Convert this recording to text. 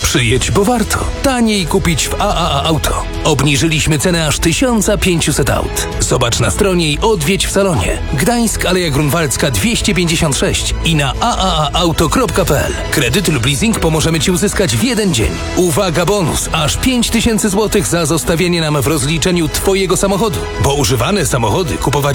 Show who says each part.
Speaker 1: Przyjedź, bo warto. Taniej kupić w AAA Auto. Obniżyliśmy cenę aż 1500 aut. Zobacz na stronie i odwiedź w salonie. Gdańsk, Aleja Grunwaldzka 256 i na aaauto.pl. Kredyt lub leasing pomożemy Ci uzyskać w jeden dzień. Uwaga, bonus! Aż 5000 zł za zostawienie nam w rozliczeniu Twojego samochodu. Bo używane samochody kupować